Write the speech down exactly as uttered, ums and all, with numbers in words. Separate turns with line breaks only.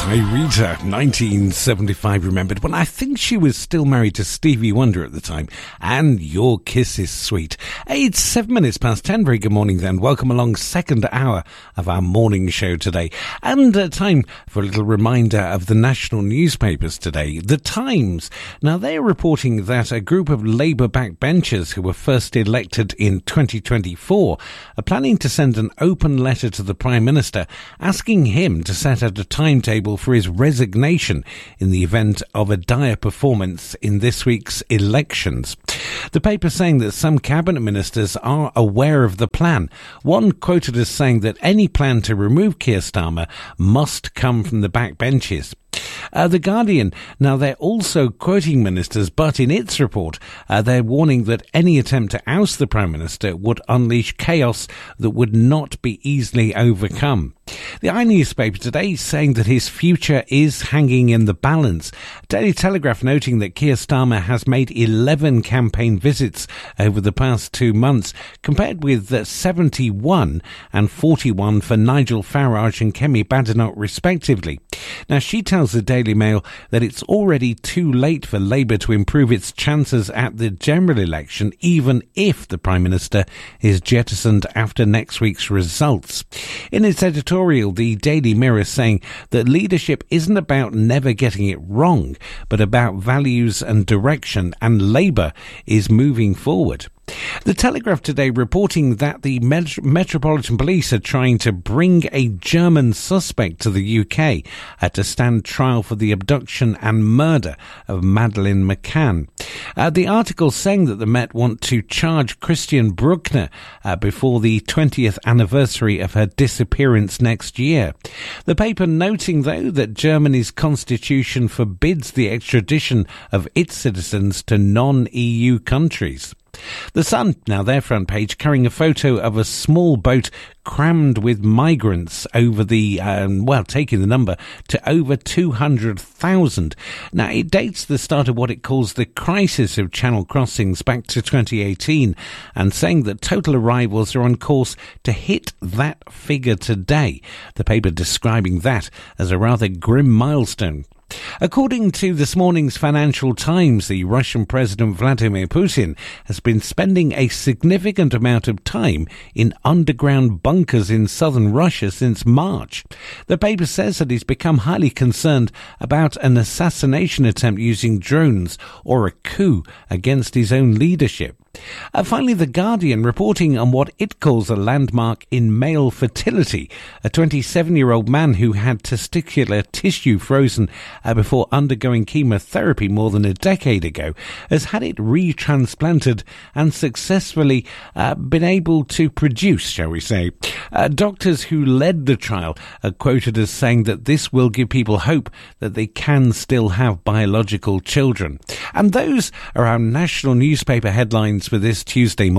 Rita, nineteen seventy-five, remembered when I think she was still married to Stevie Wonder at the time. And Your Kiss is Sweet. It's seven minutes past ten. Very good morning then. Welcome along, second hour of our morning show today. And uh, time for a little reminder of the national newspapers today. The Times. Now, they're reporting that a group of Labour backbenchers who were first elected in twenty twenty-four are planning to send an open letter to the Prime Minister asking him to set out a timetable for his resignation in the event of a dire performance in this week's elections. The paper saying that some cabinet ministers are aware of the plan. One quoted as saying that any plan to remove Keir Starmer must come from the backbenches. Uh, the Guardian, now they're also quoting ministers, but in its report, uh, they're warning that any attempt to oust the Prime Minister would unleash chaos that would not be easily overcome. The I newspaper today is saying that his future is hanging in the balance. Daily Telegraph noting that Keir Starmer has made eleven campaign visits over the past two months, compared with uh, seventy-one and forty-one for Nigel Farage and Kemi Badenoch respectively. Now, she tells the Daily Mail that it's already too late for Labour to improve its chances at the general election, even if the Prime Minister is jettisoned after next week's results. In its editorial, the Daily Mirror saying that leadership isn't about never getting it wrong, but about values and direction, and Labour is moving forward. The Telegraph today reporting that the Met- Metropolitan Police are trying to bring a German suspect to the U K uh, to stand trial for the abduction and murder of Madeleine McCann. Uh, the article saying that the Met want to charge Christian Bruckner uh, before the twentieth anniversary of her disappearance next year. The paper noting, though, that Germany's constitution forbids the extradition of its citizens to non-E U countries. The Sun, now their front page, carrying a photo of a small boat crammed with migrants over the, um, well, taking the number to over two hundred thousand. Now, it dates the start of what it calls the crisis of channel crossings back to twenty eighteen, and saying that total arrivals are on course to hit that figure today. The paper describing that as a rather grim milestone. According to this morning's Financial Times, the Russian President Vladimir Putin has been spending a significant amount of time in underground bunkers in southern Russia since March. The paper says that he's become highly concerned about an assassination attempt using drones or a coup against his own leadership. Uh, finally, The Guardian reporting on what it calls a landmark in male fertility. A twenty-seven-year-old man who had testicular tissue frozen uh, before undergoing chemotherapy more than a decade ago has had it retransplanted and successfully uh, been able to produce, shall we say. Uh, doctors who led the trial are quoted as saying that this will give people hope that they can still have biological children. And those are our national newspaper headlines for this Tuesday morning.